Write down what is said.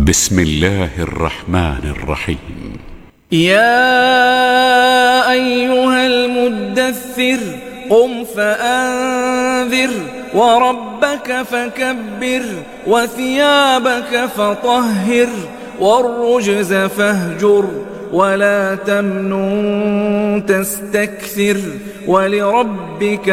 بسم الله الرحمن الرحيم. يا أيها المدثر قم فأنذر وربك فكبر وثيابك فطهر والرجز فاهجر ولا تمنن تستكثر ولربك